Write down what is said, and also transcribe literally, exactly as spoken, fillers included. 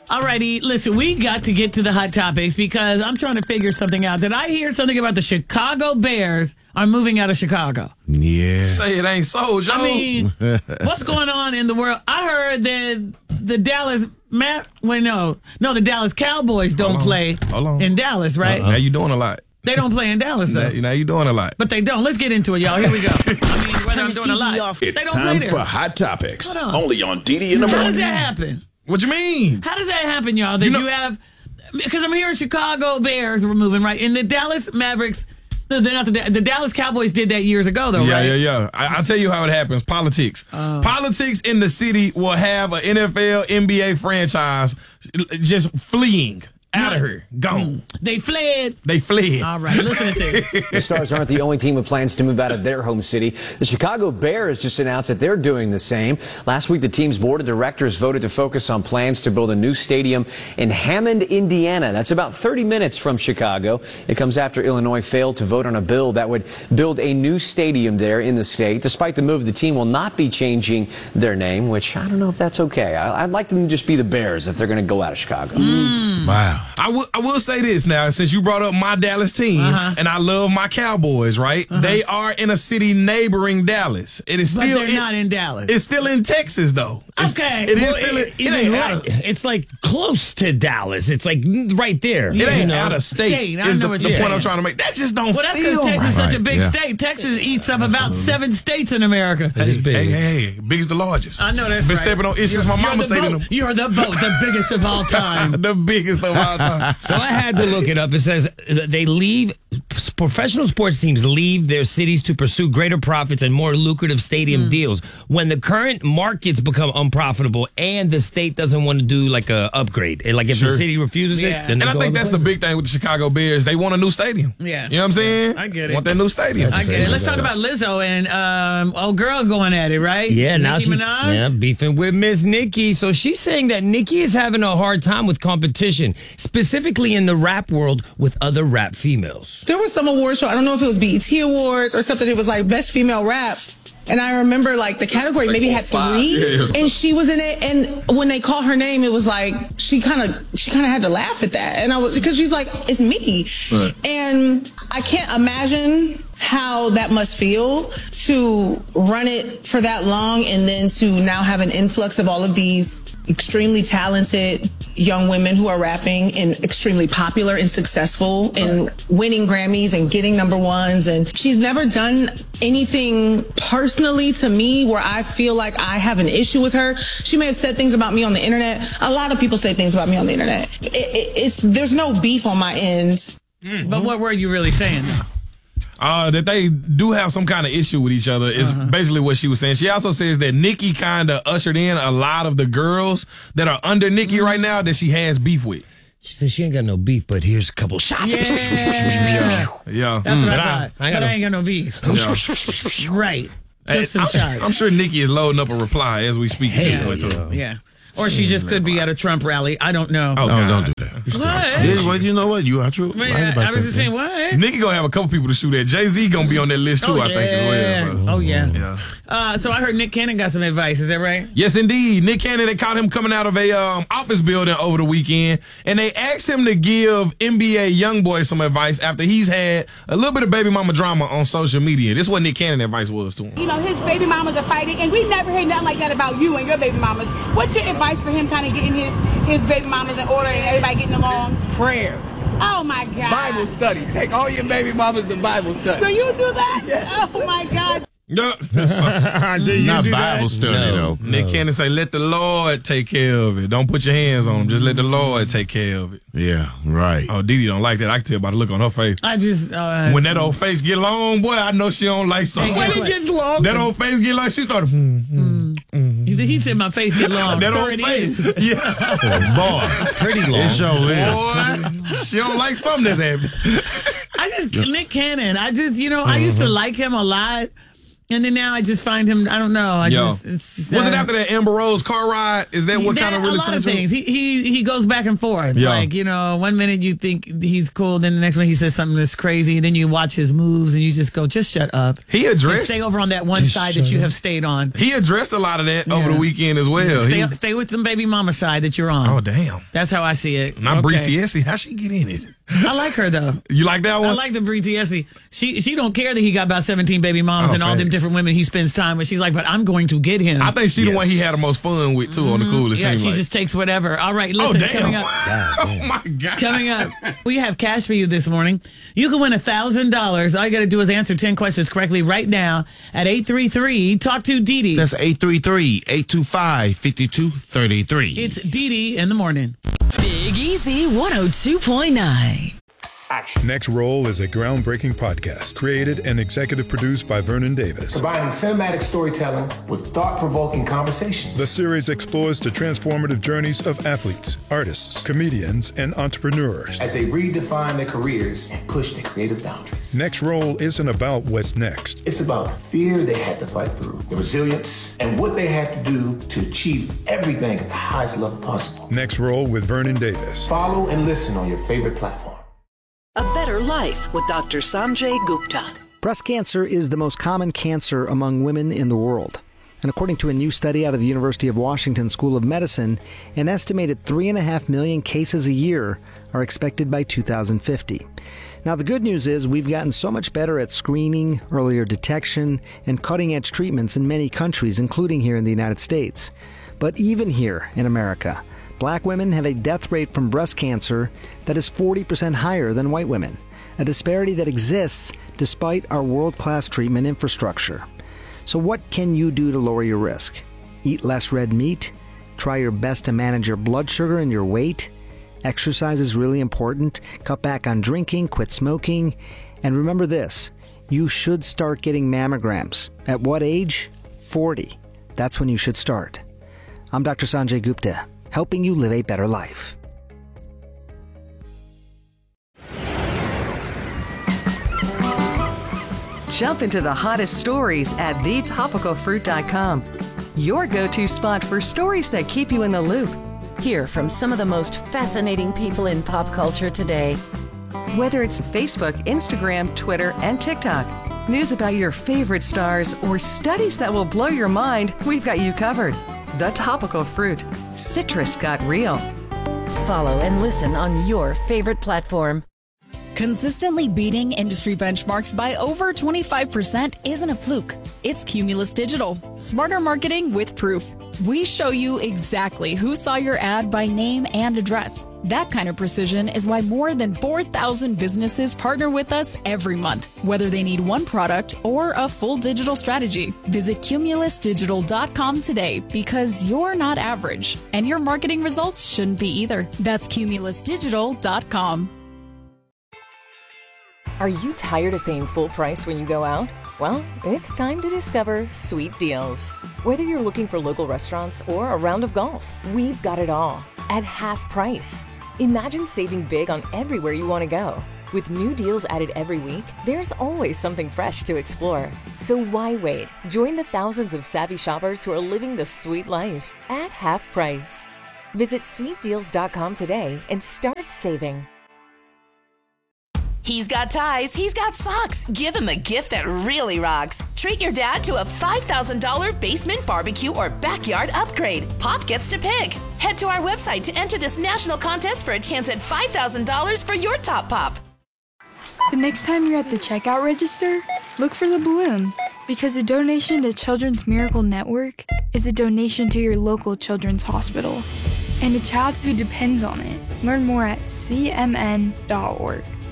All righty, listen, we got to get to the hot topics because I'm trying to figure something out. Did I hear something about the Chicago Bears are moving out of Chicago? Yeah. Say it ain't so, Joe. I mean, what's going on in the world? I heard that the Dallas, Ma- wait, no, no, the Dallas Cowboys don't Hold on. play Hold on. in Dallas, right? Now you doing a lot. They don't play in Dallas, though. Now, now you doing a lot. But they don't. Let's get into it, y'all. Here we go. I mean, whether I'm doing a lot. It's they don't time play there. for Hot Topics. Hold on. Only on D D in the How does morning. that happen? What you mean? How does that happen, y'all? That You you, know- have, because I'm hearing Chicago Bears were moving, right? And the Dallas Mavericks, no, they're not the, the Dallas Cowboys did that years ago, though, Yeah, right? yeah, yeah. I, I'll tell you how it happens. Politics. Politics in the city will have an N F L, N B A franchise just fleeing out of here. Gone. They fled. They fled. All right, listen to this. The Stars aren't the only team with plans to move out of their home city. The Chicago Bears just announced that they're doing the same. Last week, the team's board of directors voted to focus on plans to build a new stadium in Hammond, Indiana. That's about thirty minutes from Chicago. It comes after Illinois failed to vote on a bill that would build a new stadium there in the state. Despite the move, the team will not be changing their name, which I don't know if that's okay. I, I'd like them to just be the Bears if they're going to go out of Chicago. Wow. I will, I will say this now, since you brought up my Dallas team, Uh-huh. and I love my Cowboys, right? They are in a city neighboring Dallas. It is But still they're not in Dallas. It's still in Texas, though. It's, Okay. It is Well, still. It, It, it it ain't ain't out right. of. It's like close to Dallas. It's like right there. It ain't you know? out of state. State, I Is know the, what the you're point I'm saying. trying to make. That just don't Well, that's feel because Texas right. is such a Right, big yeah. state. Texas eats up about seven states in America. It is big. Hey, hey, hey, biggest the largest. I know that's Been right. stepping on issues my You're mama the stayed in boat. them. You're the boat, the biggest of all time. The biggest of all time. So I had to look it up. It says that they leave, professional sports teams leave their cities to pursue greater profits and more lucrative stadium Hmm. deals. When the current markets become unprofitable and the state doesn't want to do like a upgrade, and like if Sure. the city refuses Yeah. it, then And they I go think other that's the places. big thing with the Chicago Bears. They want a new stadium. Yeah. You know what I'm saying? I get it. Want that new stadium. I get it. Let's talk about Lizzo and um, old girl going at it, right? Yeah, now Nicki she's Minaj. yeah, beefing with Miss Nicki. So she's saying that Nicki is having a hard time with competition, specifically in the rap world with other rap females. There was some award show. I don't know if it was B E T Awards or something. It was like Best Female Rap. And I remember like the category maybe had three, and she was in it. And when they called her name, it was like she kind of she kind of had to laugh at that. And I was because she's like, it's me, and I can't imagine how that must feel to run it for that long and then to now have an influx of all of these extremely talented young women who are rapping and extremely popular and successful and winning Grammys and getting number ones. And she's never done anything personally to me where I feel like I have an issue with her. She may have said things about me on the internet. A lot of people say things about me on the internet. It, it, it's there's no beef on my end. But what were you really saying? Uh, that they do have some kind of issue with each other is basically what she was saying. She also says that Nicki kind of ushered in a lot of the girls that are under Nicki right now that she has beef with. She says she ain't got no beef, but here's a couple shots. Yeah. Yeah. That's what But I I- thought. I but gotta- I ain't got no beef. Right. Took Hey, some I'm, shots. I'm sure Nicki is loading up a reply as we speak. yeah, to her. yeah. Or she just could be at a Trump rally. I don't know. Oh, No, God. don't do that. What? Yeah, well, you know what? You are true. Man, right I, about I was that, just yeah. saying, what? Nicki gonna have a couple people to shoot at. Jay-Z gonna be on that list too, oh, I yeah. think, as well. So. Oh, yeah. Yeah. Uh, so I heard Nick Cannon got some advice. Is that right? Yes, indeed. Nick Cannon, they caught him coming out of a um, office building over the weekend, and they asked him to give N B A YoungBoy some advice after he's had a little bit of baby mama drama on social media. This is what Nick Cannon advice was to him. You know, his baby mamas are fighting, and we never heard nothing like that about you and your baby mamas. What's your advice for him kind of getting his, his baby mamas in order and everybody getting along? Prayer. Oh, my God. Bible study. Take all your baby mamas to Bible study. Do you do that? Yeah. Oh, my God. Yeah. Not Bible study, No. though. Nick Cannon say, let the Lord take care of it. Don't put your hands on him. Just let the Lord take care of it. Yeah, right. Oh, Didi don't like that. I can tell by the look on her face. I just. Uh, When that old face get long, boy, I know she don't like something. Hey, guess When what? it gets long. That old face get long, she started. Hmm, hmm. he, he said my face get long. That so old it face. is. Yeah. Boy, Pretty long. it sure is. Boy, she don't like something that's happening. I just Nick Cannon. I just you know I used to like him a lot, And then now I just find him, I don't know. I Yo. just, it's just, Was uh, it after that Amber Rose car ride? Is that what kind of really a lot of turned you? things. He, he he goes back and forth. Yeah. Like, you know, one minute you think he's cool, then the next one he says something that's crazy. Then you watch his moves and you just go, just shut up. He And addressed stay over on that one Just side shut that you up. have stayed on. he addressed a lot of that over Yeah. the weekend as well. Stay, He- stay with the baby mama side that you're on. oh damn. That's how I see it. Not Brie Okay. Tiesi. How she get in it? I like her though. You like that one? I like the Brie Tiesi. She she don't care that he got about seventeen baby mamas Oh, and all them facts. different women he spends time with. She's like, but I'm going to get him. I think she the one he had the most fun with too on the coolest. yeah, seemed she like. just takes whatever. All right, Oh listen, damn. coming up. oh my god. Coming up, we have cash for you this morning. You can win one thousand dollars. All you got to do is answer ten questions correctly right now at eight three three talk to Dee Dee. That's eight three three, eight two five, five two three three. It's Dee Dee in the morning. Big Easy one oh two point nine. Next Roll is a groundbreaking podcast created and executive produced by Vernon Davis. Combining cinematic storytelling with thought-provoking conversations. The series explores the transformative journeys of athletes, artists, comedians, and entrepreneurs. As they redefine their careers and push their creative boundaries. Next Roll isn't about what's next. It's about the fear they had to fight through, the resilience, and what they had to do to achieve everything at the highest level possible. Next Roll with Vernon Davis. Follow and listen on your favorite platform. A Better Life with Doctor Sanjay Gupta. Breast cancer is the most common cancer among women in the world. And according to a new study out of the University of Washington School of Medicine, an estimated three and a half million cases a year are expected by two thousand fifty. Now, the good news is we've gotten so much better at screening, earlier detection, and cutting-edge treatments in many countries, including here in the United States. But even here in America, Black women have a death rate from breast cancer that is forty percent higher than white women, a disparity that exists despite our world-class treatment infrastructure. So what can you do to lower your risk? Eat less red meat? Try your best to manage your blood sugar and your weight? Exercise is really important. Cut back on drinking, quit smoking. And remember this, you should start getting mammograms. At what age? forty. That's when you should start. I'm Doctor Sanjay Gupta, helping you live a better life. Jump into the hottest stories at the topical fruit dot com. Your go-to spot for stories that keep you in the loop. Hear from some of the most fascinating people in pop culture today. Whether it's Facebook, Instagram, Twitter, and TikTok, news about your favorite stars, or studies that will blow your mind, we've got you covered. The Topical Fruit. Citrus got real. Follow and listen on your favorite platform. Consistently beating industry benchmarks by over twenty-five percent isn't a fluke. It's Cumulus Digital. Smarter marketing with proof. We show you exactly who saw your ad by name and address. That kind of precision is why more than four thousand businesses partner with us every month, whether they need one product or a full digital strategy. Visit cumulus digital dot com today because you're not average, and your marketing results shouldn't be either. That's cumulus digital dot com. Are you tired of paying full price when you go out? Well, it's time to discover Sweet Deals. Whether you're looking for local restaurants or a round of golf, we've got it all at half price. Imagine saving big on everywhere you want to go. With new deals added every week, there's always something fresh to explore. So why wait? Join the thousands of savvy shoppers who are living the sweet life at half price. Visit sweet deals dot com today and start saving. He's got ties, he's got socks. Give him a gift that really rocks. Treat your dad to a five thousand dollars basement barbecue or backyard upgrade. Pop gets to pick. Head to our website to enter this national contest for a chance at five thousand dollars for your top pop. The next time you're at the checkout register, look for the balloon. Because a donation to Children's Miracle Network is a donation to your local children's hospital and a child who depends on it. Learn more at c m n dot org.